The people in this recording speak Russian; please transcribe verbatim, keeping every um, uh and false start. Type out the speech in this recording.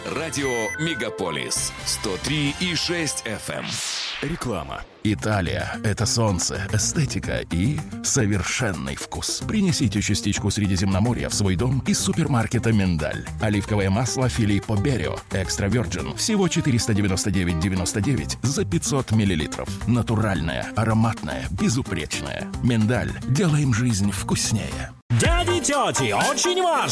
Радио Мегаполис сто три и шесть эф эм. Реклама. Италия – это солнце, эстетика и совершенный вкус. Принесите частичку Средиземноморья в свой дом из супермаркета «Миндаль». Оливковое масло Филиппо Берио Экстра Virgin всего четыреста девяносто девять девяносто девять за пятьсот миллилитров. Натуральное, ароматное, безупречное. «Миндаль». Делаем жизнь вкуснее. Дяди, тети, очень важно!